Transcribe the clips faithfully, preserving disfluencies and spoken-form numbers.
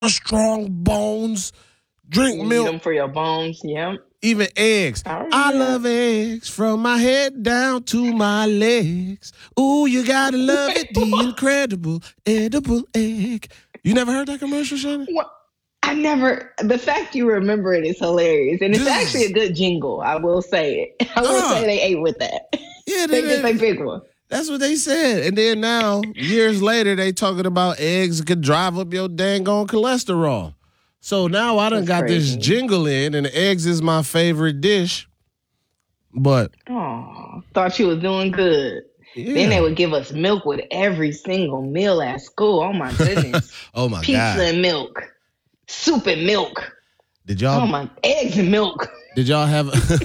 strong bones. Drink You milk. Need them for your bones. Yep. Even eggs. I, I love eggs from my head down to my legs. Ooh, you gotta love it. The incredible edible egg. You never heard that commercial, Shannon? What? I never. The fact you remember it is hilarious, and it's This- actually a good jingle. I will say it. I will Uh, say they ate with that. Yeah, They they, did they, a big one. that's what they said. And then now, years later, they talking about eggs could drive up your dang on cholesterol. So now I done That's got crazy. this jingle in, and eggs is my favorite dish. But Oh, thought you was doing good. yeah. Then they would give us milk with every single meal at school. Oh my goodness. Oh my Pizza God. and milk. Soup and milk. Did y'all Oh my, eggs and milk. Did y'all have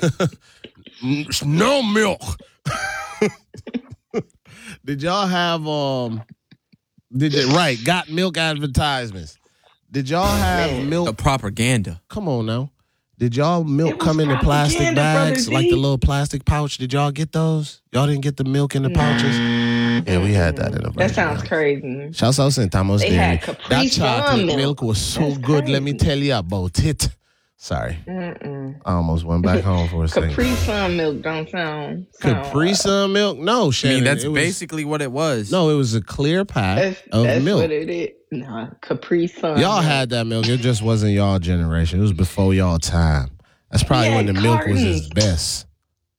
no milk? Did y'all have um? Did it right? Got milk advertisements. Did y'all have Man. The milk? propaganda. Come on now. Did y'all milk It was come in the plastic propaganda, Brother bags, D. like the little plastic pouch? Did y'all get those? Y'all didn't get the milk in the pouches? Yeah, we had that in the. That sounds crazy. Shouts out Centamos They Dairy. had Capri That Sun chocolate milk. milk. was so That's good. Let me crazy. tell you about it. Sorry, Mm-mm. I almost went back home for a second. Capri Sun milk don't sound. sound Capri Sun milk? No, I Shannon. mean, that's it was, basically what it was. No, it was a clear pack That's, of that's milk. what it is. Nah, Capri Sun. Y'all milk. had that milk. It just wasn't y'all generation. It was before y'all time. That's probably Yeah, when the milk was cartons. its best.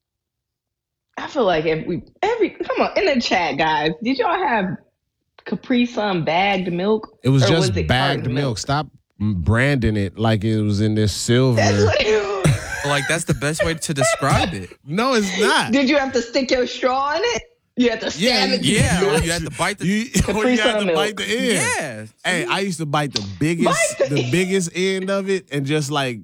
I feel like every every come on in the chat, guys. Did y'all have Capri Sun bagged milk? It was Or just it bagged carton milk. Stop branding it like it was in this silver. That's what it was. Like, that's the best way to describe it. No, it's not. Did you have to stick your straw in it? You had to stab it. Yeah, or you had to bite the. You, or you had Sun to milk. bite the end. Yeah. Hey, I used to bite the biggest, Bite the the end. biggest end of it, and just like,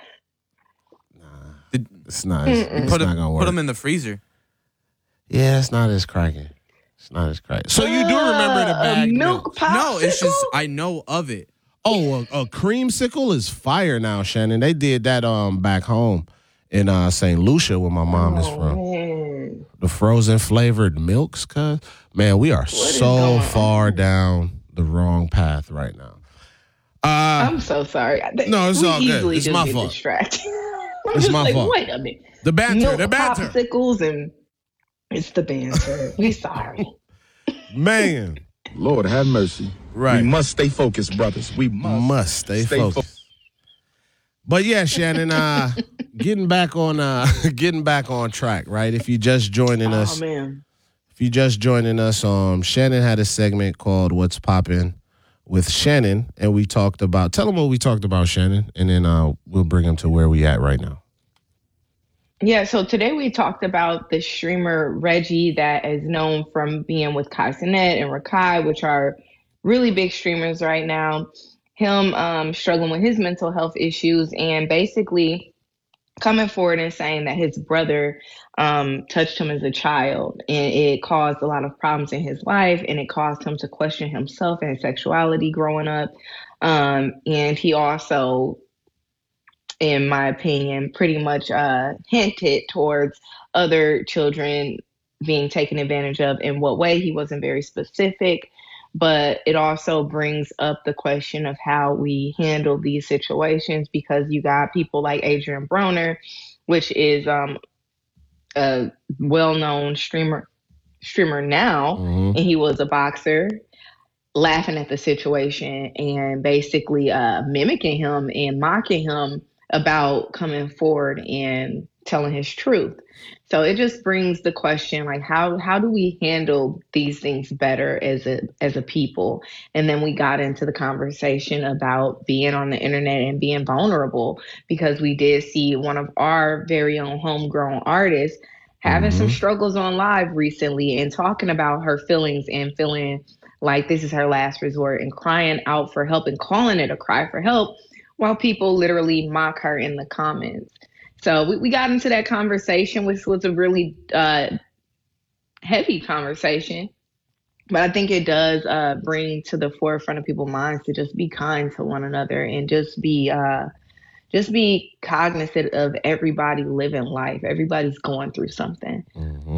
nah, Did- it's not. It's, it's Put not them, gonna work. put them in the freezer. Yeah, it's not as cracking. It's not as cracking. So you do remember the Uh, bag a milk? milk popsicle? No, it's just I know of it. Oh, a, a creamsicle is fire now, Shannon. They did that um back home in uh Saint Lucia, where my mom is Oh, from. man. The frozen flavored milks, cuz man, we are is so going far on? down the wrong path right now. Uh I'm so sorry. I think No, it's we all good. easily It's just my get fault. distracted. I'm It's just my like, fault. wait a minute. the banter, Milk the banter. popsicles and it's the banter. We sorry. Man, Lord have mercy. Right. We must stay focused, brothers. We must, must stay, stay focused. But yeah, Shannon, uh getting back on uh getting back on track, right? If you just joining Oh us, man. if you just joining us, um Shannon had a segment called What's Poppin' with Shannon, and we talked about tell them what we talked about, Shannon, and then uh we'll bring them to where we at right now. Yeah, so today we talked about the streamer Reggie that is known from being with Kai Cenat and Rakai, which are really big streamers right now. Him um, struggling with his mental health issues and basically coming forward and saying that his brother um, touched him as a child and it caused a lot of problems in his life and it caused him to question himself and his sexuality growing up. Um, and he also, in my opinion, pretty much uh, hinted towards other children being taken advantage of. In what way, he wasn't very specific, but it also brings up the question of how we handle these situations because you got people like Adrian Broner, which is um, a well-known streamer streamer now, Mhm. and he was a boxer, laughing at the situation and basically uh, mimicking him and mocking him about coming forward and telling his truth. So it just brings the question, like, how how do we handle these things better as a as a people? And then we got into the conversation about being on the internet and being vulnerable because we did see one of our very own homegrown artists having some struggles on live recently and talking about her feelings and feeling like this is her last resort and crying out for help and calling it a cry for help while people literally mock her in the comments. So we, we got into that conversation, which was a really uh, heavy conversation. But I think it does uh, bring to the forefront of people's minds to just be kind to one another and just be uh, just be cognizant of everybody living life. Everybody's going through something. Mm-hmm.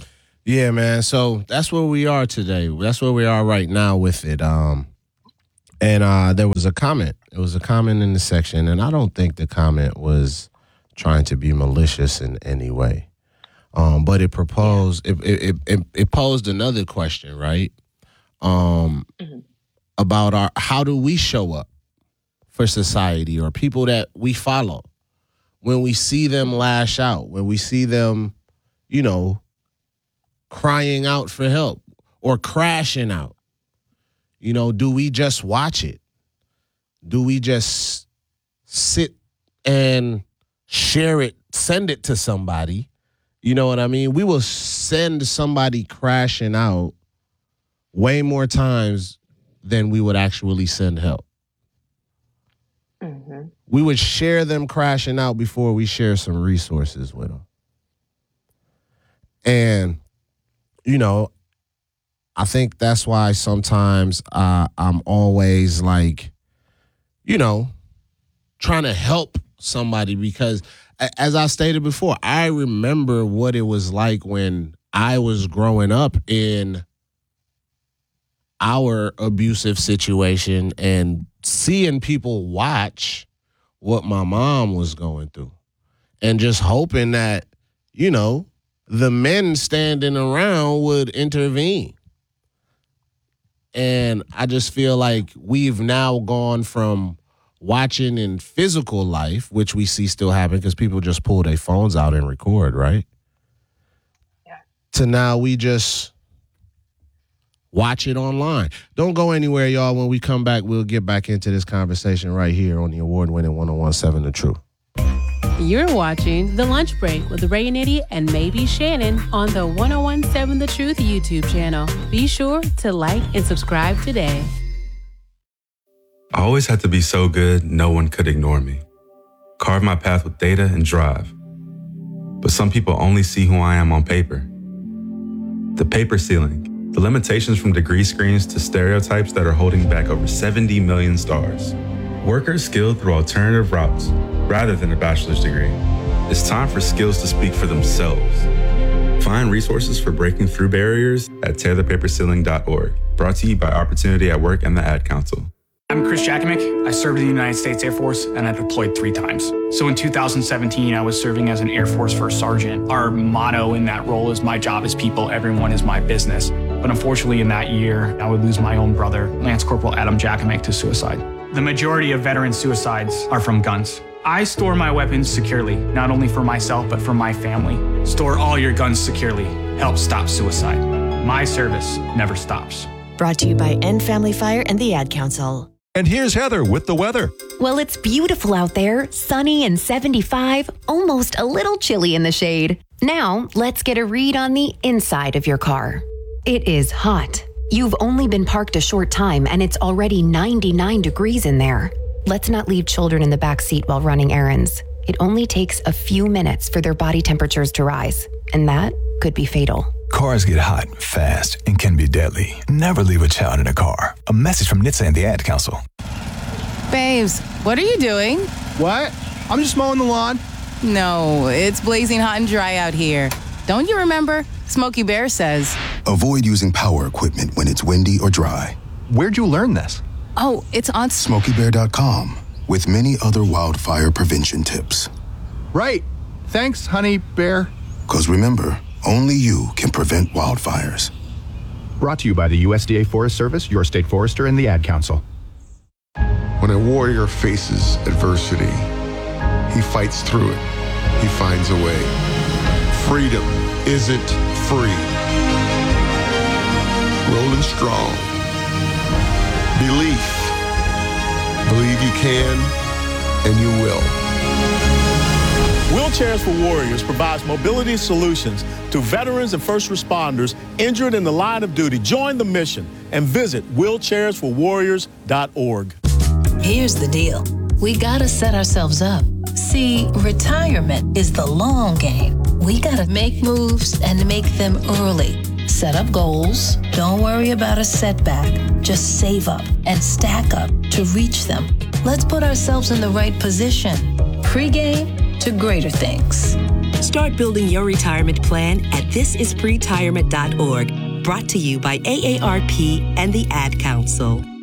Yeah, man. So that's where we are today. That's where we are right now with it. Um, And uh, there was a comment. It was a comment in the section, and I don't think the comment was trying to be malicious in any way. Um, but it proposed, it, it, it, it posed another question, right? Um, mm-hmm. About our, how do we show up for society or people that we follow when we see them lash out, when we see them, you know, crying out for help or crashing out? You know, do we just watch it? Do we just sit and share it, send it to somebody? You know what I mean? We will send somebody crashing out way more times than we would actually send help. Mm-hmm. We would share them crashing out before we share some resources with them. And, you know, I think that's why sometimes uh, I'm always like, you know, trying to help somebody because, as I stated before, I remember what it was like when I was growing up in our abusive situation and seeing people watch what my mom was going through and just hoping that, you know, the men standing around would intervene. And I just feel like we've now gone from watching in physical life, which we see still happen because people just pull their phones out and record, right? Yeah. To now we just watch it online. Don't go anywhere, y'all. When we come back, we'll get back into this conversation right here on the award-winning one oh one point seven The Truth. You're watching The Lunch Break with Ray Nitty and maybe Shannon on the one oh one point seven The Truth YouTube channel. Be sure to like and subscribe today. I always had to be so good, no one could ignore me. Carve my path with data and drive. But some people only see who I am on paper. The paper ceiling, the limitations from degree screens to stereotypes that are holding back over seventy million stars. Workers skilled through alternative routes rather than a bachelor's degree. It's time for skills to speak for themselves. Find resources for breaking through barriers at tear the paper ceiling dot org. Brought to you by Opportunity at Work and the Ad Council. I'm Chris Jakomick. I served in the United States Air Force and I deployed three times. So in two thousand seventeen, I was serving as an Air Force First Sergeant. Our motto in that role is my job is people, everyone is my business. But unfortunately in that year, I would lose my own brother, Lance Corporal Adam Jakomick, to suicide. The majority of veteran suicides are from guns. I store my weapons securely, not only for myself, but for my family. Store all your guns securely. Help stop suicide. My service never stops. Brought to you by End Family Fire and the Ad Council. And here's Heather with the weather. Well, it's beautiful out there, sunny and seventy-five, almost a little chilly in the shade. Now, let's get a read on the inside of your car. It is hot. You've only been parked a short time and it's already ninety-nine degrees in there. Let's not leave children in the back seat while running errands. It only takes a few minutes for their body temperatures to rise, and that could be fatal. Cars get hot fast and can be deadly. Never leave a child in a car. A message from N H T S A and the Ad Council. Babes, what are you doing? What? I'm just mowing the lawn. No, it's blazing hot and dry out here. Don't you remember? Smokey Bear says, avoid using power equipment when it's windy or dry. Where'd you learn this? Oh, it's on smokey bear dot com with many other wildfire prevention tips. Right. Thanks, honey bear. Because remember, only you can prevent wildfires. Brought to you by the U S D A Forest Service, your state forester, and the Ad Council. When a warrior faces adversity, he fights through it. He finds a way. Freedom isn't free. Rolling strong. Belief. Believe you can, and you will. Wheelchairs for Warriors provides mobility solutions to veterans and first responders injured in the line of duty. Join the mission and visit wheelchairs for warriors dot org. Here's the deal. We gotta set ourselves up. See, retirement is the long game. We gotta make moves and make them early. Set up goals. Don't worry about a setback. Just save up and stack up to reach them. Let's put ourselves in the right position. Pre-game to greater things. Start building your retirement plan at this is pre retirement dot org. Brought to you by A A R P and the Ad Council.